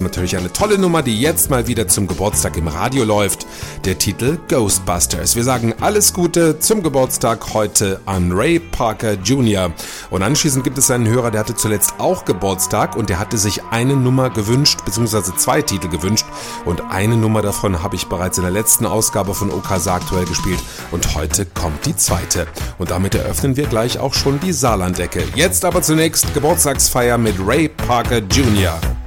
natürlich eine tolle Nummer, die jetzt mal wieder zum Geburtstag im Radio läuft. Der Titel Ghostbusters. Wir sagen alles Gute zum Geburtstag heute an Ray Parker Jr. Und anschließend gibt es einen Hörer, der hatte zuletzt auch Geburtstag und der hatte sich eine Nummer gewünscht, beziehungsweise 2 Titel gewünscht. Und eine Nummer davon habe ich bereits in der letzten Ausgabe von OKSA aktuell gespielt. Und heute kommt die zweite. Und damit eröffnen wir gleich auch schon die Saarlandecke. Jetzt aber zunächst Geburtstagsfeier mit Ray Parker Jr.